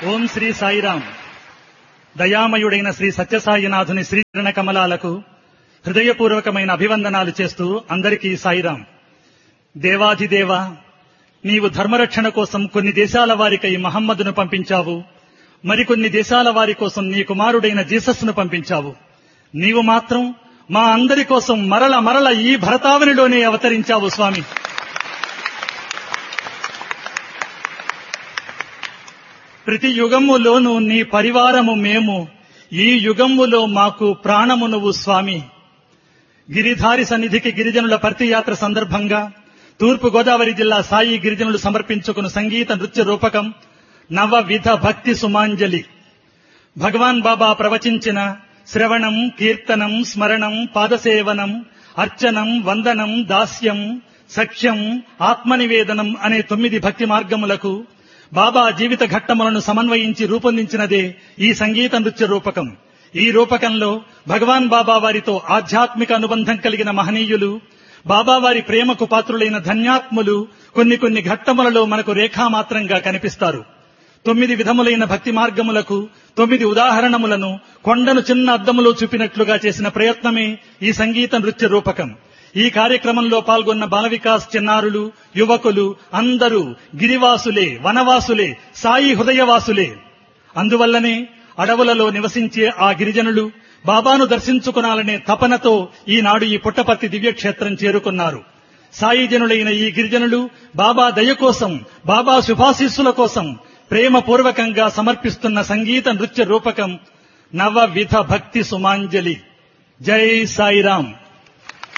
ఓం శ్రీ సాయిరాం. దయామయుడైన శ్రీ సత్యసాయినాథుని శ్రీచరణ కమలాలకు హృదయపూర్వకమైన అభివందనాలు చేస్తూ అందరికీ సాయిరాం. దేవాధిదేవ, నీవు ధర్మరక్షణ కోసం కొన్ని దేశాల వారికై మహమ్మదును పంపించావు, మరికొన్ని దేశాల వారి కోసం నీ కుమారుడైన జీసస్ను పంపించావు. నీవు మాత్రం మా అందరి కోసం మరల ఈ భరతావనిలోనే అవతరించావు స్వామి. ప్రతి యుగములోనూ నీ పరివారము మేము, ఈ యుగములో మాకు ప్రాణము నువ్వు స్వామి. గిరిధారి సన్నిధికి గిరిజనుల పర్తియాత్ర సందర్భంగా తూర్పు గోదావరి జిల్లా సాయి గిరిజనులు సమర్పించుకున్న సంగీత నృత్య రూపకం నవవిధ భక్తి సుమాంజలి. భగవాన్ బాబా ప్రవచించిన శ్రవణం, కీర్తనం, స్మరణం, పాదసేవనం, అర్చనం, వందనం, దాస్యం, సఖ్యం, ఆత్మనివేదనం అనే 9 భక్తి మార్గములకు బాబా జీవిత ఘట్టములను సమన్వయించి రూపొందించినదే ఈ సంగీత నృత్య రూపకం. ఈ రూపకంలో భగవాన్ బాబా వారితో ఆధ్యాత్మిక అనుబంధం కలిగిన మహనీయులు, బాబా వారి ప్రేమకు పాత్రులైన ధన్యాత్ములు కొన్ని ఘట్టములలో మనకు రేఖామాత్రంగా కనిపిస్తారు. 9 విధములైన భక్తి మార్గములకు 9 ఉదాహరణములను కొండను చిన్న అద్దములో చూపినట్లుగా చేసిన ప్రయత్నమే ఈ సంగీత నృత్య రూపకం. ఈ కార్యక్రమంలో పాల్గొన్న బాల వికాస్ చిన్నారులు, యువకులు అందరూ గిరివాసులే, వనవాసులే, సాయి హృదయవాసులే. అందువల్లనే అడవులలో నివసించే ఆ గిరిజనులు బాబాను దర్శించుకునాలనే తపనతో ఈనాడు ఈ పుట్టపర్తి దివ్యక్షేత్రం చేరుకున్నారు. సాయి జనులైన ఈ గిరిజనులు బాబా దయ కోసం, బాబా శుభాశీస్సుల కోసం ప్రేమపూర్వకంగా సమర్పిస్తున్న సంగీత నృత్య రూపకం నవవిధ భక్తి సుమాంజలి. జై సాయిరాం.